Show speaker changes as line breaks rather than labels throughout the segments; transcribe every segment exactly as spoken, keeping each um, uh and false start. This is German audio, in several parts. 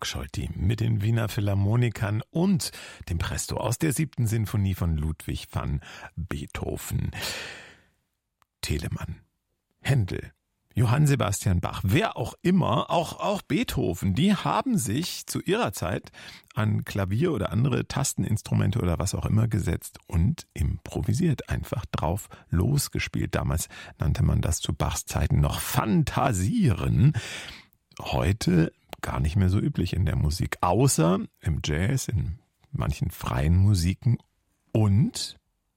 Georg Scholti mit den Wiener Philharmonikern und dem Presto aus der siebten Sinfonie von Ludwig van Beethoven. Telemann, Händel, Johann Sebastian Bach, wer auch immer, auch, auch Beethoven, die haben sich zu ihrer Zeit an Klavier oder andere Tasteninstrumente oder was auch immer gesetzt und improvisiert, einfach drauf losgespielt. Damals nannte man das zu Bachs Zeiten noch Fantasieren. Heute gar nicht mehr so üblich in der Musik, außer im Jazz, in manchen freien Musiken und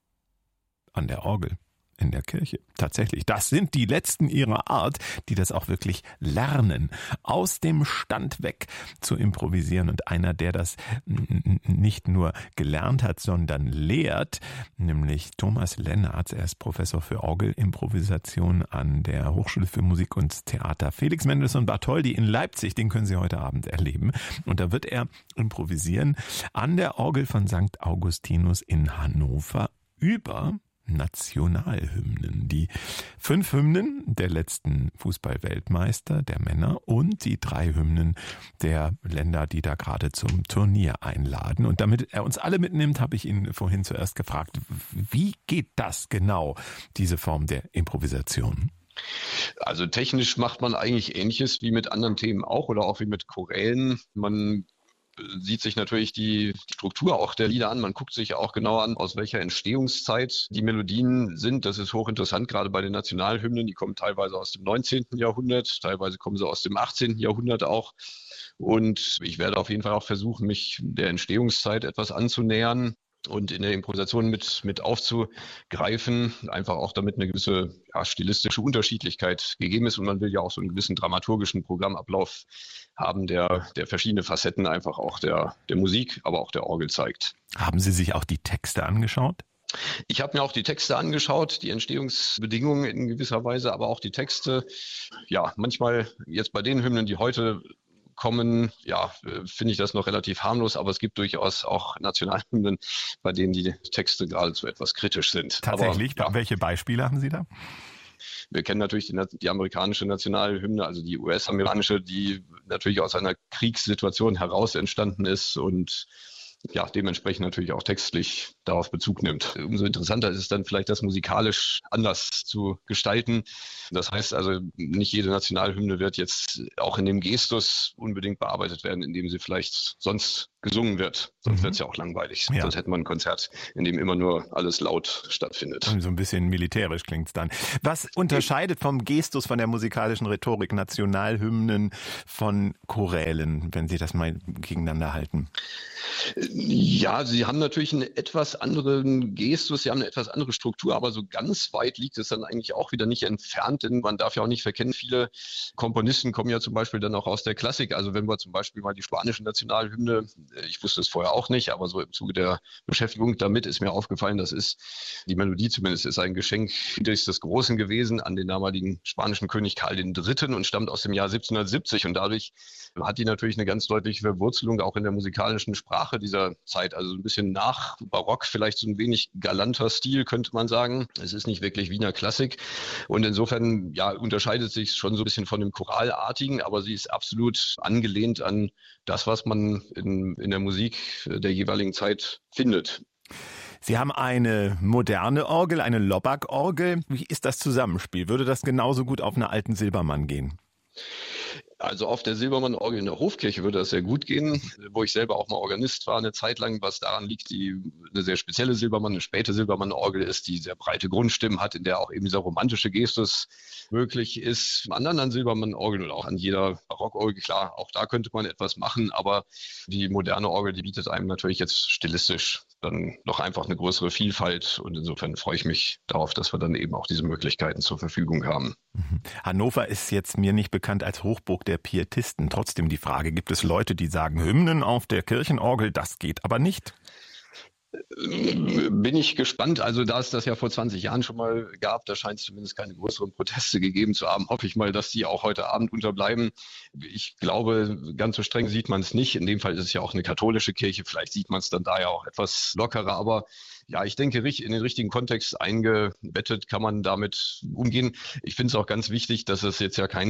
an der Orgel in der Kirche. Tatsächlich, das sind die Letzten ihrer Art, die das auch wirklich lernen, aus dem Stand weg zu improvisieren. Und einer, der das nicht nur gelernt hat, sondern lehrt, nämlich Thomas Lennertz. Er ist Professor für Orgelimprovisation an der Hochschule für Musik und Theater Felix Mendelssohn Bartholdy in Leipzig. Den können Sie heute Abend erleben. Und da wird er improvisieren an der Orgel von Sankt Augustinus in Hannover über Nationalhymnen. Die fünf Hymnen der letzten Fußball-Weltmeister, der Männer, und die drei Hymnen der Länder, die da gerade zum Turnier einladen. Und damit er uns alle mitnimmt, habe ich ihn vorhin zuerst gefragt, wie geht das genau, diese Form der Improvisation?
Also technisch macht man eigentlich Ähnliches wie mit anderen Themen auch oder auch wie mit Chorälen. Man sieht sich natürlich die Struktur auch der Lieder an. Man guckt sich auch genau an, aus welcher Entstehungszeit die Melodien sind. Das ist hochinteressant, gerade bei den Nationalhymnen. Die kommen teilweise aus dem neunzehnten Jahrhundert, teilweise kommen sie aus dem achtzehnten Jahrhundert auch. Und ich werde auf jeden Fall auch versuchen, mich der Entstehungszeit etwas anzunähern und in der Improvisation mit, mit aufzugreifen, einfach auch damit eine gewisse ja, stilistische Unterschiedlichkeit gegeben ist. Und man will ja auch so einen gewissen dramaturgischen Programmablauf haben, der, der verschiedene Facetten einfach auch der, der Musik, aber auch der Orgel zeigt.
Haben Sie sich auch die Texte angeschaut?
Ich habe mir auch die Texte angeschaut, die Entstehungsbedingungen in gewisser Weise, aber auch die Texte. Ja, manchmal jetzt bei den Hymnen, die heute kommen, ja, finde ich das noch relativ harmlos, aber es gibt durchaus auch Nationalhymnen, bei denen die Texte geradezu etwas kritisch sind.
Tatsächlich?
Aber, ja.
Welche Beispiele haben Sie da?
Wir kennen natürlich die, die amerikanische Nationalhymne, also die U S-amerikanische, die natürlich aus einer Kriegssituation heraus entstanden ist und ja, dementsprechend natürlich auch textlich darauf Bezug nimmt. Umso interessanter ist es dann vielleicht, das musikalisch anders zu gestalten. Das heißt also, nicht jede Nationalhymne wird jetzt auch in dem Gestus unbedingt bearbeitet werden, in dem sie vielleicht sonst gesungen wird. Sonst mhm. wird es ja auch langweilig. Ja. Sonst hätte man ein Konzert, in dem immer nur alles laut stattfindet.
Und so ein bisschen militärisch klingt's dann. Was unterscheidet vom Gestus, von der musikalischen Rhetorik Nationalhymnen von Chorälen, wenn Sie das mal gegeneinander halten?
Ja, sie haben natürlich einen etwas anderen Gestus, sie haben eine etwas andere Struktur, aber so ganz weit liegt es dann eigentlich auch wieder nicht entfernt, denn man darf ja auch nicht verkennen, viele Komponisten kommen ja zum Beispiel dann auch aus der Klassik. Also wenn wir zum Beispiel mal die spanische Nationalhymne, ich wusste es vorher auch nicht, aber so im Zuge der Beschäftigung damit ist mir aufgefallen, das ist, die Melodie zumindest ist ein Geschenk Friedrichs des Großen gewesen an den damaligen spanischen König Karl der Dritte und stammt aus dem Jahr siebzehnhundertsiebzig und dadurch hat die natürlich eine ganz deutliche Verwurzelung auch in der musikalischen Sprache dieser Zeit, also ein bisschen nach Barock, vielleicht so ein wenig galanter Stil, könnte man sagen. Es ist nicht wirklich Wiener Klassik und insofern ja unterscheidet sich schon so ein bisschen von dem Choralartigen, aber sie ist absolut angelehnt an das, was man in, in der Musik der jeweiligen Zeit findet.
Sie haben eine moderne Orgel, eine Lobak-Orgel. Wie ist das Zusammenspiel? Würde das genauso gut auf einer alten Silbermann gehen?
Also auf der Silbermann-Orgel in der Hofkirche würde das sehr gut gehen, wo ich selber auch mal Organist war eine Zeit lang, was daran liegt, die eine sehr spezielle Silbermann, eine späte Silbermann-Orgel ist, die sehr breite Grundstimmen hat, in der auch eben dieser romantische Gestus möglich ist. An anderen Silbermann-Orgeln oder auch an jeder Barockorgel, klar, auch da könnte man etwas machen, aber die moderne Orgel, die bietet einem natürlich jetzt stilistisch dann noch einfach eine größere Vielfalt und insofern freue ich mich darauf, dass wir dann eben auch diese Möglichkeiten zur Verfügung haben.
Mhm. Hannover ist jetzt mir nicht bekannt als Hochburg der Pietisten. Trotzdem die Frage, gibt es Leute, die sagen, Hymnen auf der Kirchenorgel, das geht aber nicht?
Bin ich gespannt. Also da es das ja vor zwanzig Jahren schon mal gab, da scheint es zumindest keine größeren Proteste gegeben zu haben, hoffe ich mal, dass die auch heute Abend unterbleiben. Ich glaube, ganz so streng sieht man es nicht. In dem Fall ist es ja auch eine katholische Kirche. Vielleicht sieht man es dann da ja auch etwas lockerer. Aber ja, ich denke, in den richtigen Kontext eingebettet kann man damit umgehen. Ich finde es auch ganz wichtig, dass es jetzt ja kein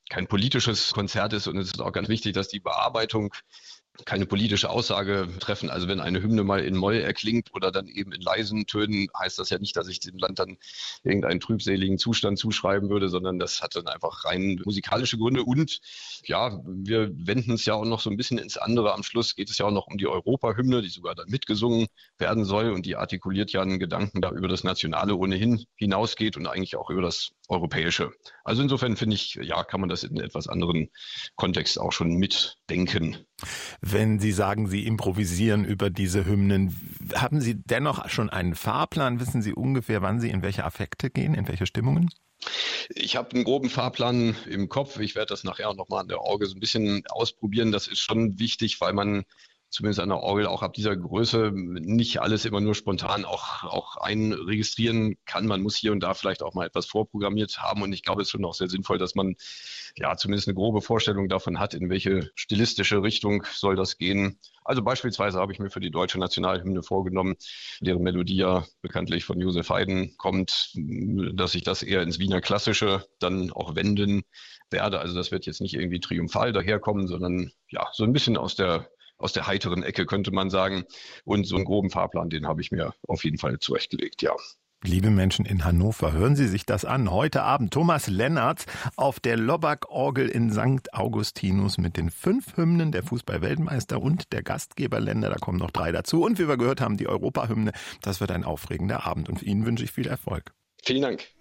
kein politisches Konzert ist und es ist auch ganz wichtig, dass die Bearbeitung keine politische Aussage treffen. Also wenn eine Hymne mal in Moll erklingt oder dann eben in leisen Tönen, heißt das ja nicht, dass ich dem Land dann irgendeinen trübseligen Zustand zuschreiben würde, sondern das hat dann einfach rein musikalische Gründe. Und ja, wir wenden es ja auch noch so ein bisschen ins andere. Am Schluss geht es ja auch noch um die Europahymne, die sogar dann mitgesungen werden soll und die artikuliert ja einen Gedanken, da über das Nationale ohnehin hinausgeht und eigentlich auch über das Europäische. Also insofern finde ich, ja, kann man das in etwas anderen Kontext auch schon mitdenken.
Wenn Sie sagen, Sie improvisieren über diese Hymnen, haben Sie dennoch schon einen Fahrplan? Wissen Sie ungefähr, wann Sie in welche Affekte gehen, in welche Stimmungen?
Ich habe einen groben Fahrplan im Kopf. Ich werde das nachher auch nochmal an der Orgel so ein bisschen ausprobieren. Das ist schon wichtig, weil man zumindest an der Orgel auch ab dieser Größe nicht alles immer nur spontan auch, auch einregistrieren kann. Man muss hier und da vielleicht auch mal etwas vorprogrammiert haben. Und ich glaube, es ist schon auch sehr sinnvoll, dass man ja zumindest eine grobe Vorstellung davon hat, in welche stilistische Richtung soll das gehen. Also beispielsweise habe ich mir für die deutsche Nationalhymne vorgenommen, deren Melodie ja bekanntlich von Josef Haydn kommt, dass ich das eher ins Wiener Klassische dann auch wenden werde. Also das wird jetzt nicht irgendwie triumphal daherkommen, sondern ja so ein bisschen aus der aus der heiteren Ecke, könnte man sagen. Und so einen groben Fahrplan, den habe ich mir auf jeden Fall zurechtgelegt, ja.
Liebe Menschen in Hannover, hören Sie sich das an. Heute Abend Thomas Lennertz auf der Lobback-Orgel in Sankt Augustinus mit den fünf Hymnen der Fußball-Weltmeister und der Gastgeberländer. Da kommen noch drei dazu. Und wie wir gehört haben, die Europahymne. Das wird ein aufregender Abend. Und Ihnen wünsche ich viel Erfolg.
Vielen Dank.